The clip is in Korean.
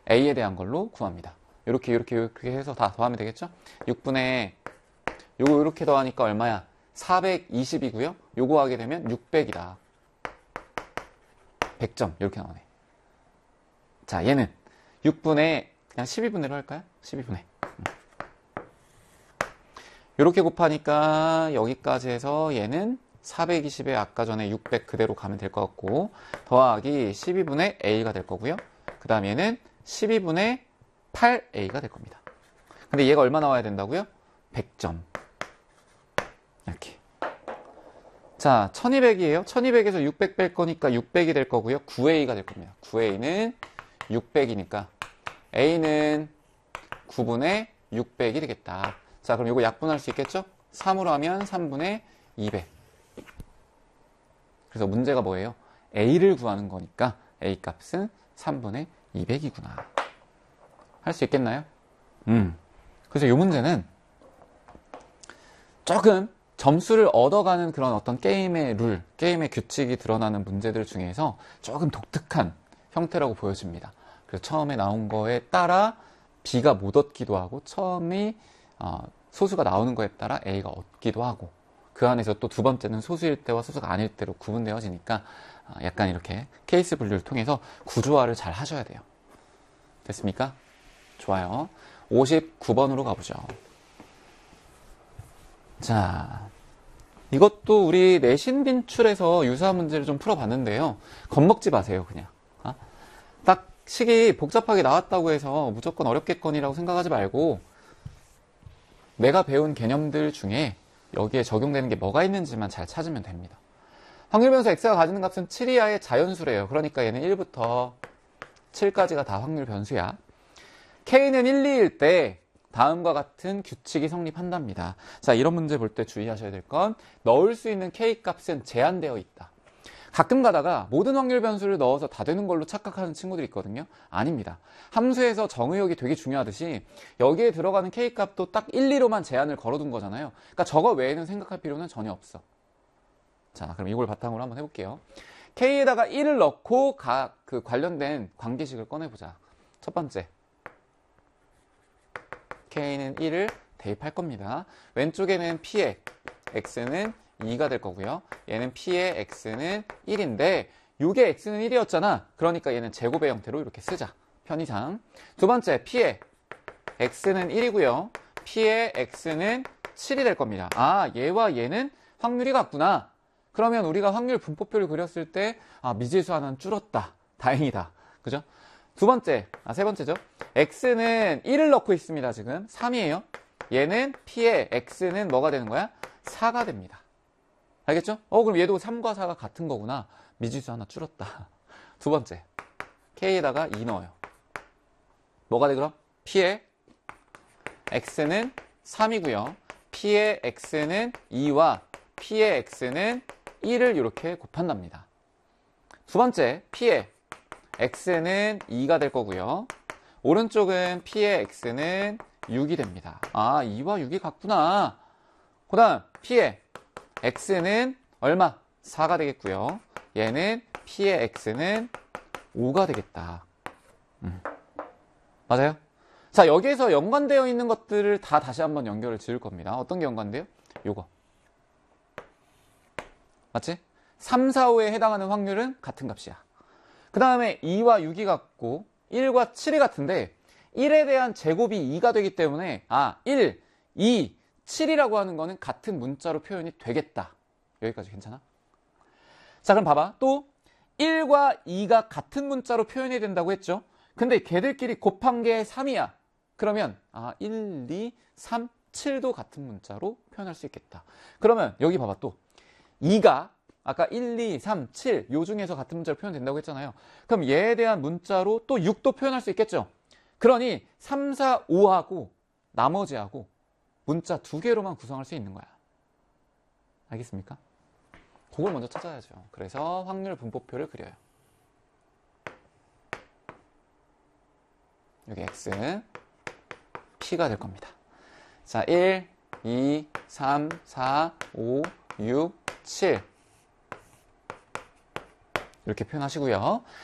A에 대한 걸로 구합니다. 이렇게 해서 다 더하면 되겠죠? 6분의 요거 이렇게 더하니까 얼마야? 420이고요. 요거 하게 되면 600이다. 100점 이렇게 나오네. 자, 얘는 6분의 그냥 12분의로 할까요? 12분의. 이렇게 곱하니까 여기까지 해서 얘는 420에 아까 전에 600 그대로 가면 될 것 같고 더하기 12분의 A가 될 거고요. 그 다음 얘는 12분의 8A가 될 겁니다. 근데 얘가 얼마 나와야 된다고요? 100점. 이렇게. 자, 1200이에요. 1200에서 600 뺄 거니까 600이 될 거고요. 9A가 될 겁니다. 9A는 600이니까 A는 9분의 600이 되겠다. 자, 그럼 이거 약분할 수 있겠죠? 3으로 하면 3분의 200. 그래서 문제가 뭐예요? A를 구하는 거니까 A 값은 3분의 200이구나. 할 수 있겠나요? 그래서 이 문제는 조금 점수를 얻어가는 그런 어떤 게임의 룰, 게임의 규칙이 드러나는 문제들 중에서 조금 독특한 형태라고 보여집니다. 그래서 처음에 나온 거에 따라 B가 못 얻기도 하고 처음에 소수가 나오는 거에 따라 A가 얻기도 하고 그 안에서 또 두 번째는 소수일 때와 소수가 아닐 때로 구분되어지니까 약간 이렇게 케이스 분류를 통해서 구조화를 잘 하셔야 돼요. 됐습니까? 좋아요. 59번으로 가보죠. 자, 이것도 우리 내신 빈출에서 유사한 문제를 좀 풀어봤는데요. 겁먹지 마세요, 그냥. 딱 식이 복잡하게 나왔다고 해서 무조건 어렵겠거니라고 생각하지 말고 내가 배운 개념들 중에 여기에 적용되는 게 뭐가 있는지만 잘 찾으면 됩니다. 확률변수 x가 가지는 값은 7 이하의 자연수래요. 그러니까 얘는 1부터 7까지가 다 확률변수야. k는 1, 2일 때 다음과 같은 규칙이 성립한답니다. 자, 이런 문제 볼 때 주의하셔야 될 건 넣을 수 있는 k 값은 제한되어 있다. 가끔 가다가 모든 확률 변수를 넣어서 다 되는 걸로 착각하는 친구들이 있거든요. 아닙니다. 함수에서 정의역이 되게 중요하듯이 여기에 들어가는 k 값도 딱 1, 2로만 제한을 걸어둔 거잖아요. 그러니까 저거 외에는 생각할 필요는 전혀 없어. 자, 그럼 이걸 바탕으로 한번 해볼게요. k에다가 1을 넣고 그 관련된 관계식을 꺼내보자. 첫 번째, k는 1을 대입할 겁니다. 왼쪽에는 p의 x는 2가 될 거고요. 얘는 p의 x는 1인데 이게 x는 1이었잖아. 그러니까 얘는 제곱의 형태로 이렇게 쓰자. 편의상. 두 번째, p의 x는 1이고요. p의 x는 7이 될 겁니다. 아, 얘와 얘는 확률이 같구나. 그러면 우리가 확률 분포표를 그렸을 때 미지수 하나는 줄었다. 다행이다. 그죠? 세 번째죠. x는 1을 넣고 있습니다. 지금 3이에요. 얘는 p의 x는 뭐가 되는 거야? 4가 됩니다. 알겠죠? 그럼 얘도 3과 4가 같은 거구나. 미지수 하나 줄었다. 두 번째, k에다가 2 넣어요. 뭐가 돼 그럼? p의 x는 3이고요. p의 x는 2와 p의 x는 1을 이렇게 곱한답니다. 두 번째, p의 x는 2가 될 거고요. 오른쪽은 p의 x는 6이 됩니다. 아, 2와 6이 같구나. 그 다음 p의 x는 얼마? 4가 되겠고요. 얘는 p의 x는 5가 되겠다. 맞아요? 자, 여기에서 연관되어 있는 것들을 다 다시 한번 연결을 지을 겁니다. 어떤 게 연관돼요? 요거. 맞지? 3, 4, 5에 해당하는 확률은 같은 값이야. 그 다음에 2와 6이 같고 1과 7이 같은데 1에 대한 제곱이 2가 되기 때문에 1, 2, 7이라고 하는 거는 같은 문자로 표현이 되겠다. 여기까지 괜찮아? 자, 그럼 봐봐. 또 1과 2가 같은 문자로 표현이 된다고 했죠. 근데 걔들끼리 곱한 게 3이야. 그러면 1, 2, 3, 7도 같은 문자로 표현할 수 있겠다. 그러면 여기 봐봐. 또 2가 아까 1, 2, 3, 7 요 중에서 같은 문자로 표현된다고 했잖아요. 그럼 얘에 대한 문자로 또 6도 표현할 수 있겠죠. 그러니 3, 4, 5하고 나머지하고 문자 2개로만 구성할 수 있는 거야. 알겠습니까? 그걸 먼저 찾아야죠. 그래서 확률 분포표를 그려요. 여기 x, p가 될 겁니다. 자, 1, 2, 3, 4, 5, 6, 7 이렇게 표현하시고요.